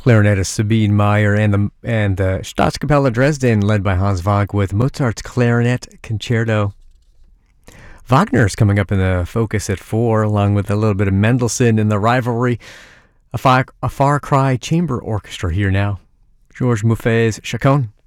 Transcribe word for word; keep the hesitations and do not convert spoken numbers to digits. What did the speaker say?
Clarinetist Sabine Meyer and the and the Staatskapelle Dresden, led by Hans Vag, with Mozart's Clarinet Concerto. Wagner's coming up in the focus at four, along with a little bit of Mendelssohn in the rivalry. A far, a far cry chamber orchestra here now. Georges Muffet's Chaconne.